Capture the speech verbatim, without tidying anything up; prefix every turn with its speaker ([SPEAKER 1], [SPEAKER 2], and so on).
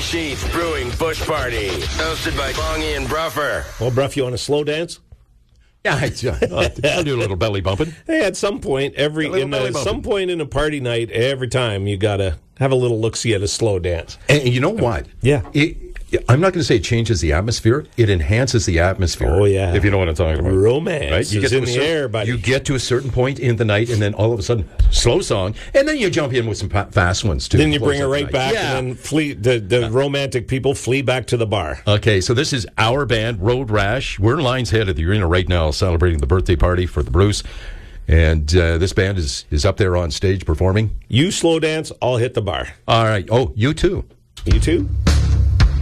[SPEAKER 1] Sheath Brewing Bush Party, hosted by Bongie and Bruffer.
[SPEAKER 2] Well, Bruff, you want to slow dance?
[SPEAKER 3] Yeah, I, I'll do a little belly bumping.
[SPEAKER 2] Hey, at some point, every in a, some point in a party night, every time you gotta have a little look-see at a slow dance.
[SPEAKER 3] And, and you know what?
[SPEAKER 2] Yeah.
[SPEAKER 3] It, I'm not going to say it changes the atmosphere. It enhances the atmosphere.
[SPEAKER 2] Oh, yeah.
[SPEAKER 3] If you know what I'm talking about.
[SPEAKER 2] Romance
[SPEAKER 3] right? You
[SPEAKER 2] is
[SPEAKER 3] get
[SPEAKER 2] in
[SPEAKER 3] to a
[SPEAKER 2] the
[SPEAKER 3] certain,
[SPEAKER 2] air, buddy.
[SPEAKER 3] You get to a certain point in the night, and then all of a sudden, slow song, and then you jump in with some pa- fast ones, too.
[SPEAKER 2] Then you bring it right
[SPEAKER 3] night.
[SPEAKER 2] back,
[SPEAKER 3] yeah.
[SPEAKER 2] and then flee, the, the uh, romantic people flee back to the bar.
[SPEAKER 3] Okay, so this is our band, Road Rash. We're in Lions Head at the arena right now celebrating the birthday party for the Bruce. And uh, this band is, is up there on stage performing.
[SPEAKER 2] You slow dance, I'll hit the bar.
[SPEAKER 3] All right. Oh, you too.
[SPEAKER 2] You too?